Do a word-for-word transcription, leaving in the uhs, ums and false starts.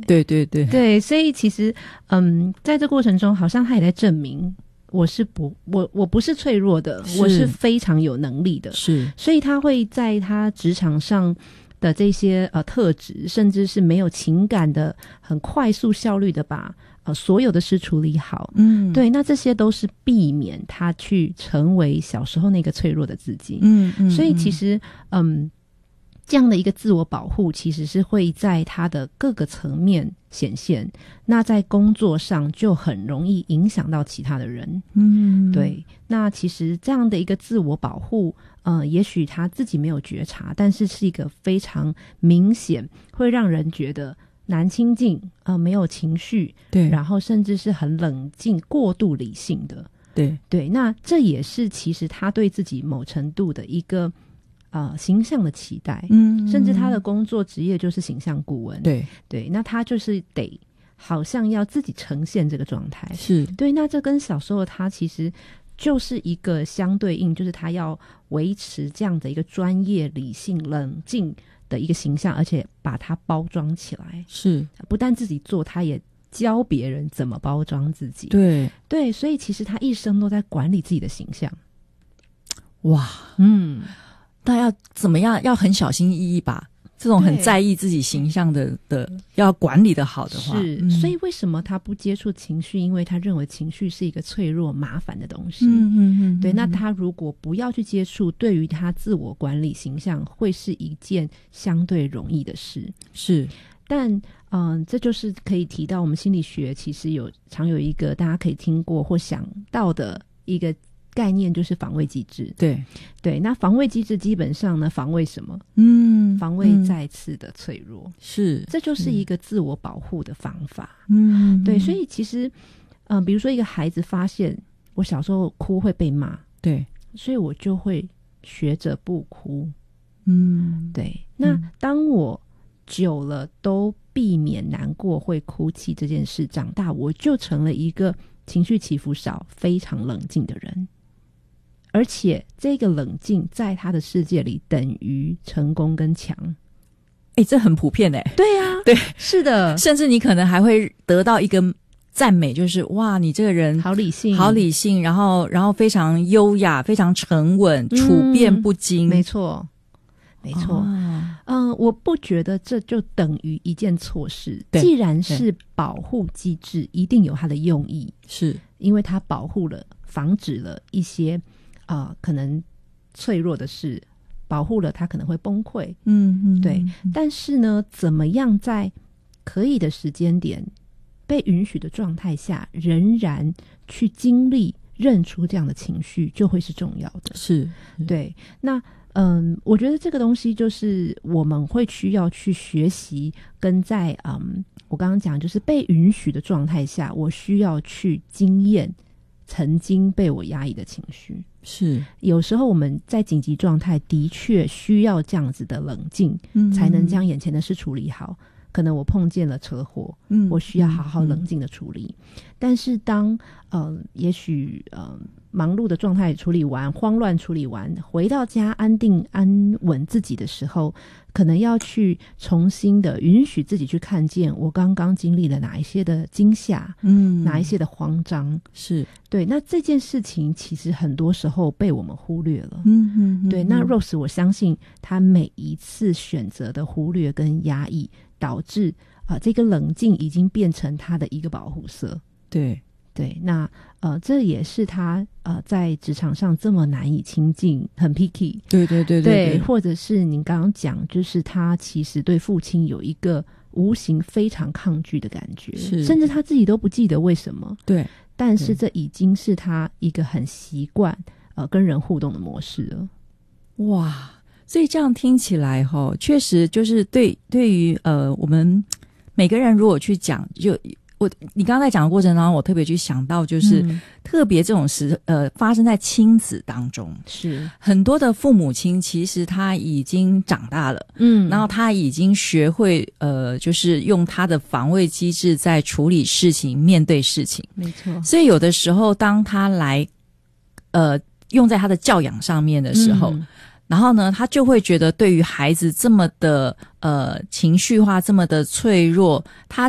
对对对对，所以其实嗯，在这过程中好像他也在证明我是不我我不是脆弱的， 是我是非常有能力的， 是， 所以他会在他职场上的这些呃特质，甚至是没有情感的，很快速效率的把呃所有的事处理好。嗯，对，那这些都是避免他去成为小时候那个脆弱的自己。嗯嗯，所以其实嗯。这样的一个自我保护其实是会在他的各个层面显现，那在工作上就很容易影响到其他的人。嗯，对，那其实这样的一个自我保护呃，也许他自己没有觉察，但是是一个非常明显会让人觉得难亲近，呃，没有情绪，对，然后甚至是很冷静过度理性的。对对，那这也是其实他对自己某程度的一个呃，形象的期待，嗯，甚至他的工作职业就是形象顾问，对对，那他就是得好像要自己呈现这个状态，是对，那这跟小时候他其实就是一个相对应，就是他要维持这样的一个专业、理性、冷静的一个形象，而且把它包装起来，是不但自己做，他也教别人怎么包装自己，对对，所以其实他一生都在管理自己的形象。 哇，嗯。那要怎么样？要很小心翼翼吧。这种很在意自己形象的的，要管理的好的话， 是、嗯。所以为什么他不接触情绪？因为他认为情绪是一个脆弱、麻烦的东西。嗯嗯嗯。对，那他如果不要去接触，对于他自我管理形象，会是一件相对容易的事。是。但嗯、呃，这就是可以提到我们心理学其实有常有一个大家可以听过或想到的一个概念，就是防卫机制。对对，那防卫机制基本上呢，防卫什么？嗯，防卫再次的脆弱。嗯、是，这就是一个自我保护的方法。嗯，对，所以其实，嗯、呃，比如说一个孩子发现我小时候哭会被骂，对，所以我就会学着不哭。嗯，对。那当我久了都避免难过会哭泣这件事，长大我就成了一个情绪起伏少、非常冷静的人。而且这个冷静在他的世界里等于成功跟强。 欸，这很普遍欸。 对啊，对，是的， 甚至你可能还会得到一个赞美，就是哇，你这个人好理性， 好理性，然后然后非常优雅，非常沉稳，嗯、处变不惊。 没错没错，嗯、哦呃，我不觉得这就等于一件错事。既然是保护机制，一定有它的用意，是因为它保护了、防止了一些啊、呃、可能脆弱的事，保护了它可能会崩溃。嗯嗯，对。但是呢，怎么样在可以的时间点、被允许的状态下，仍然去经历、认出这样的情绪，就会是重要的。是，是对。那嗯，我觉得这个东西就是我们会需要去学习，跟在嗯，我刚刚讲就是被允许的状态下，我需要去经验曾经被我压抑的情绪。是，有时候我们在紧急状态的确需要这样子的冷静，嗯，才能将眼前的事处理好。可能我碰见了车祸，嗯，我需要好好冷静的处理。嗯、但是当呃，也许呃忙碌的状态处理完，慌乱处理完，回到家安定安稳自己的时候，可能要去重新的允许自己去看见我刚刚经历了哪一些的惊吓，嗯，哪一些的慌张，是对。那这件事情其实很多时候被我们忽略了，嗯嗯，对。那 Rose 我相信他每一次选择的忽略跟压抑，导致啊、呃，这个冷静已经变成他的一个保护色。对对，那呃，这也是他呃在职场上这么难以亲近，很 picky。对对对 对, 对，对，或者是你刚刚讲，就是他其实对父亲有一个无形非常抗拒的感觉，甚至他自己都不记得为什么。对，但是这已经是他一个很习惯呃跟人互动的模式了。 哇！所以这样听起来齁，确实就是对对于呃我们每个人如果去讲，就我你刚刚在讲的过程当中，我特别去想到，就是、嗯、特别这种时呃发生在亲子当中，是很多的父母亲其实他已经长大了，嗯，然后他已经学会呃就是用他的防卫机制在处理事情、面对事情，没错。所以有的时候当他来呃用在他的教养上面的时候。嗯，然后呢，他就会觉得对于孩子这么的呃情绪化，这么的脆弱，他